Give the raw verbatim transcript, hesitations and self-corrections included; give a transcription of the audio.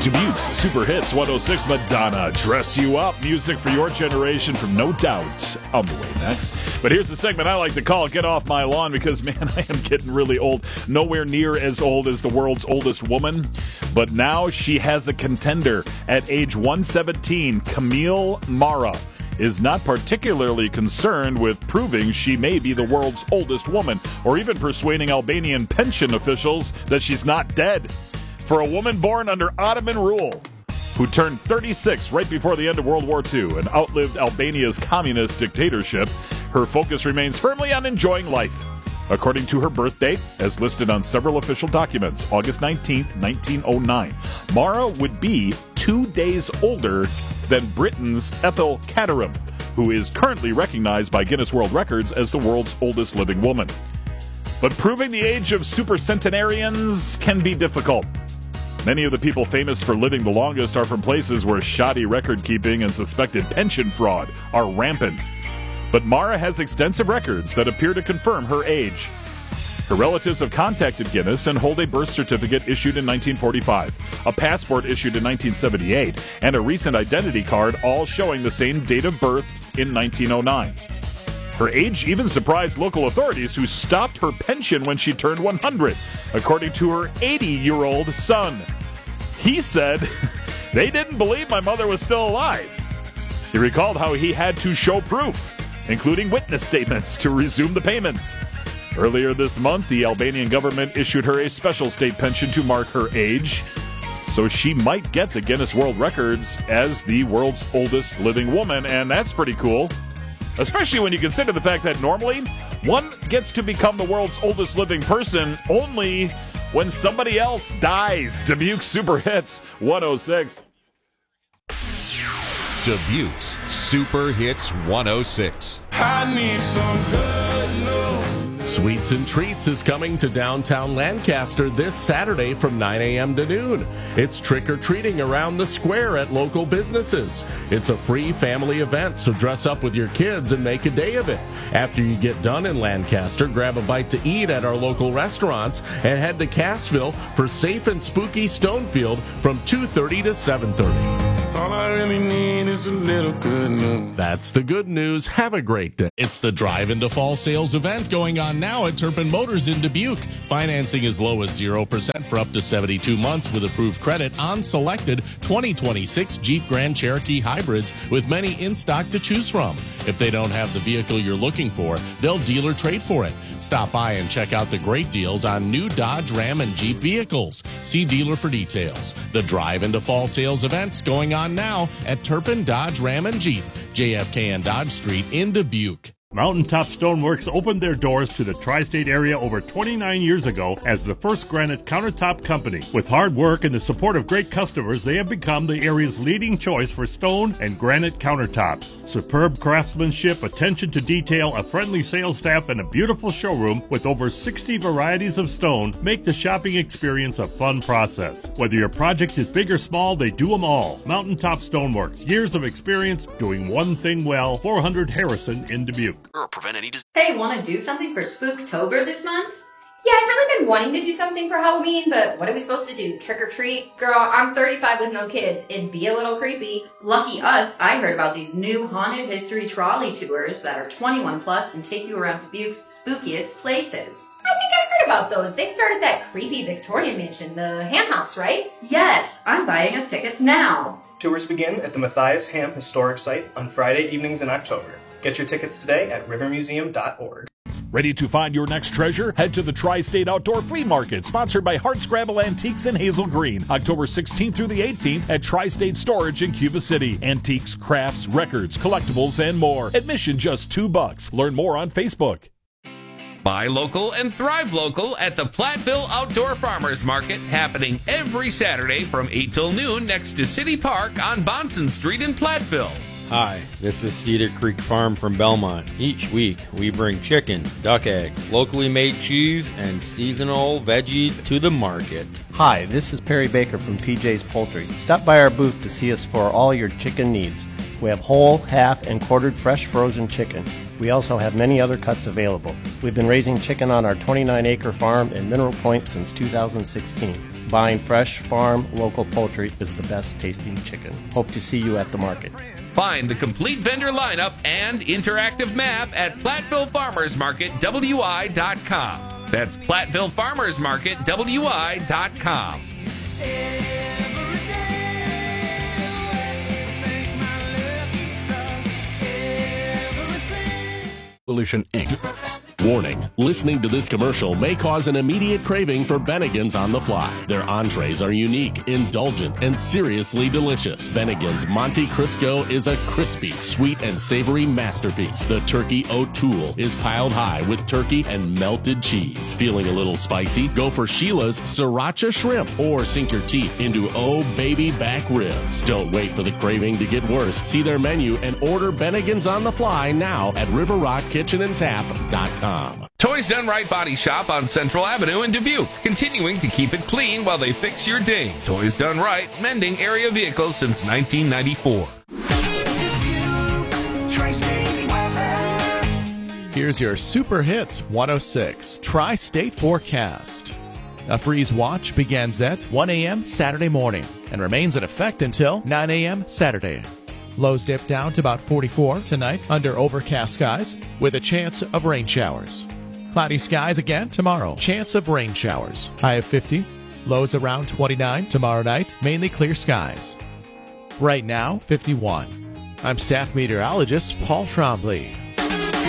Dubuque's Super Hits one oh six, Madonna, Dress You Up. Music for your generation from No Doubt on the way next. But here's the segment I like to call Get Off My Lawn, because, man, I am getting really old. Nowhere near as old as the world's oldest woman. But now she has a contender. At age one seventeen, Camille Mara is not particularly concerned with proving she may be the world's oldest woman, or even persuading Albanian pension officials that she's not dead. For a woman born under Ottoman rule, who turned thirty-six right before the end of World War Two and outlived Albania's communist dictatorship, her focus remains firmly on enjoying life. According to her birth date, as listed on several official documents, August nineteenth, nineteen oh nine, Mara would be two days older than Britain's Ethel Caterham, who is currently recognized by Guinness World Records as the world's oldest living woman. But proving the age of supercentenarians can be difficult. Many of the people famous for living the longest are from places where shoddy record-keeping and suspected pension fraud are rampant. But Mara has extensive records that appear to confirm her age. Her relatives have contacted Guinness and hold a birth certificate issued in nineteen forty-five, a passport issued in nineteen seventy-eight, and a recent identity card, all showing the same date of birth in nineteen oh nine. Her age even surprised local authorities, who stopped her pension when she turned one hundred, according to her eighty-year-old son. He said, "They didn't believe my mother was still alive." He recalled how he had to show proof, including witness statements, to resume the payments. Earlier this month, the Albanian government issued her a special state pension to mark her age, so she might get the Guinness World Records as the world's oldest living woman, and that's pretty cool. Especially when you consider the fact that normally one gets to become the world's oldest living person only when somebody else dies. Dubuque's Super Hits one oh six. Dubuque's Super Hits one oh six. I need some good news. Sweets and Treats is coming to downtown Lancaster this Saturday from nine a.m. to noon. It's trick-or-treating around the square at local businesses. It's a free family event, so dress up with your kids and make a day of it. After you get done in Lancaster, grab a bite to eat at our local restaurants and head to Cassville for safe and spooky Stonefield from two thirty to seven thirty. All I really need is a little good news. That's the good news. Have a great day. It's the Drive into Fall sales event going on now at Turpin Motors in Dubuque. Financing as low as zero percent for up to seventy-two months with approved credit on selected twenty twenty-six Jeep Grand Cherokee hybrids, with many in stock to choose from. If they don't have the vehicle you're looking for, they'll deal or trade for it. Stop by and check out the great deals on new Dodge, Ram, and Jeep vehicles. See dealer for details. The Drive into Fall sales event's going on now at Turpin, Dodge, Ram, and Jeep, J F K and Dodge Street in Dubuque. Mountaintop Stoneworks opened their doors to the tri-state area over twenty-nine years ago as the first granite countertop company. With hard work and the support of great customers, they have become the area's leading choice for stone and granite countertops. Superb craftsmanship, attention to detail, a friendly sales staff, and a beautiful showroom with over sixty varieties of stone make the shopping experience a fun process. Whether your project is big or small, they do them all. Mountaintop Stoneworks, years of experience doing one thing well. four hundred Harrison in Dubuque. Or prevent any dis- Hey, want to do something for Spooktober this month? Yeah, I've really been wanting to do something for Halloween, but what are we supposed to do? Trick or treat? Girl, I'm thirty-five with no kids. It'd be a little creepy. Lucky us, I heard about these new haunted history trolley tours that are twenty-one plus and take you around Dubuque's spookiest places. I think I've heard about those. They started that creepy Victorian mansion, the Ham House, right? Yes, I'm buying us tickets now. Tours begin at the Matthias Ham Historic Site on Friday evenings in October. Get your tickets today at river museum dot org. Ready to find your next treasure? Head to the Tri-State Outdoor Flea Market, sponsored by Hardscrabble Antiques in Hazel Green, October sixteenth through the eighteenth at Tri-State Storage in Cuba City. Antiques, crafts, records, collectibles, and more. Admission just two bucks. Learn more on Facebook. Buy local and thrive local at the Platteville Outdoor Farmers Market, happening every Saturday from eight till noon next to City Park on Bonson Street in Platteville. Hi, this is Cedar Creek Farm from Belmont. Each week, we bring chicken, duck eggs, locally made cheese, and seasonal veggies to the market. Hi, this is Perry Baker from P J's Poultry. Stop by our booth to see us for all your chicken needs. We have whole, half, and quartered fresh frozen chicken. We also have many other cuts available. We've been raising chicken on our twenty-nine acre farm in Mineral Point since two thousand sixteen. Buying fresh, farm, local poultry is the best tasting chicken. Hope to see you at the market. Find the complete vendor lineup and interactive map at Platteville Farmers Market W I dot com. That's Platteville Farmers Market W I dot com. Solution Incorporated. Warning, listening to this commercial may cause an immediate craving for Bennigan's on the fly. Their entrees are unique, indulgent, and seriously delicious. Bennigan's Monte Cristo is a crispy, sweet, and savory masterpiece. The Turkey O'Toole is piled high with turkey and melted cheese. Feeling a little spicy? Go for Sheila's Sriracha Shrimp or sink your teeth into Oh Baby Back Ribs. Don't wait for the craving to get worse. See their menu and order Bennigan's on the fly now at river rock kitchen and tap dot com. Toys Done Right Body Shop on Central Avenue in Dubuque, continuing to keep it clean while they fix your ding. Toys Done Right, mending area vehicles since nineteen ninety-four. Here's your Super Hits one oh six Tri-State Forecast. A freeze watch begins at one a.m. Saturday morning and remains in effect until nine a.m. Saturday. Lows dip down to about forty-four tonight under overcast skies with a chance of rain showers. Cloudy skies again tomorrow. Chance of rain showers. High of fifty. Lows around twenty-nine tomorrow night. Mainly clear skies. Right now, fifty-one. I'm staff meteorologist Paul Trombley.